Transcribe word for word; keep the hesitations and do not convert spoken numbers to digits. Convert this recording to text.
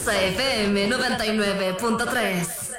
Exa F M noventa y nueve punto tres.